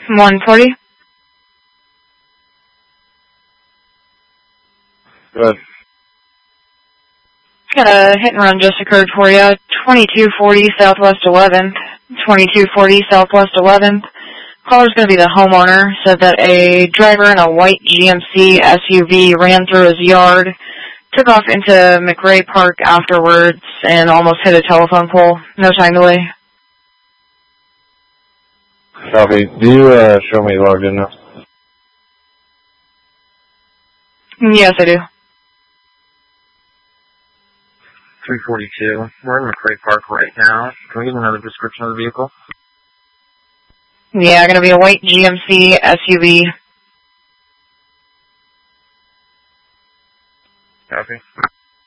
140. Good. Got a hit and run just occurred for you. 2240 Southwest 11th. 2240 Southwest 11th. Caller's going to be the homeowner. Said that a driver in a white GMC SUV ran through his yard, took off into McRae Park afterwards, and almost hit a telephone pole. No time to delay. Copy. Do you show me logged in now? Yes, I do. 342. We're in McRae Park right now. Can we get another description of the vehicle? Yeah, going to be a white GMC SUV. Copy.